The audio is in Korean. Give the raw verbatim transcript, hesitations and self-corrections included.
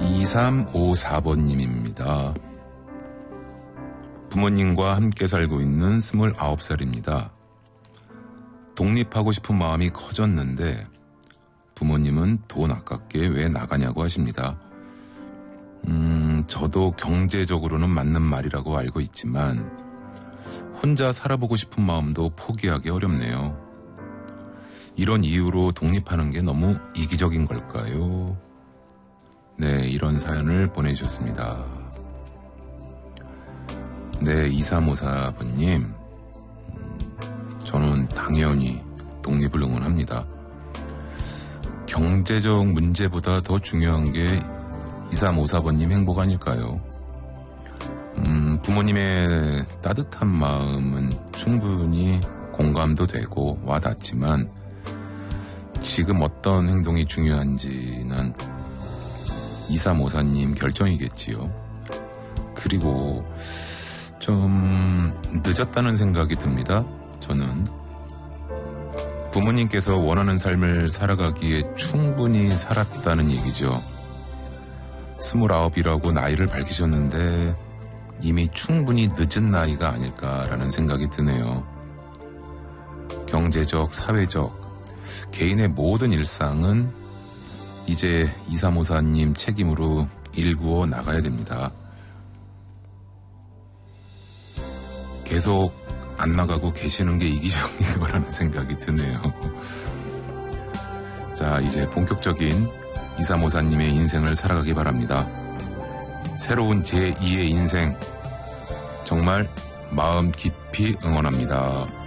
이삼오사 번님입니다. 부모님과 함께 살고 있는 스물아홉 살입니다. 독립하고 싶은 마음이 커졌는데 부모님은 돈 아깝게 왜 나가냐고 하십니다. 음, 저도 경제적으로는 맞는 말이라고 알고 있지만 혼자 살아보고 싶은 마음도 포기하기 어렵네요. 이런 이유로 독립하는 게 너무 이기적인 걸까요? 네, 이런 사연을 보내주셨습니다. 네, 이삼오사 번님. 저는 당연히 독립을 응원합니다. 경제적 문제보다 더 중요한 게 이삼오사 번님 행복 아닐까요? 음, 부모님의 따뜻한 마음은 충분히 공감도 되고 와닿지만 지금 어떤 행동이 중요한지는 이삼오사님 결정이겠지요. 그리고 좀 늦었다는 생각이 듭니다. 저는 부모님께서 원하는 삶을 살아가기에 충분히 살았다는 얘기죠. 스물아홉이라고 나이를 밝히셨는데 이미 충분히 늦은 나이가 아닐까라는 생각이 드네요. 경제적, 사회적, 개인의 모든 일상은 이제 이삼오사님 책임으로 일구어 나가야 됩니다. 계속 안 나가고 계시는 게 이기적인 거라는 생각이 드네요. 자, 이제 본격적인 이삼오사님의 인생을 살아가기 바랍니다. 새로운 제이의 인생 정말 마음 깊이 응원합니다.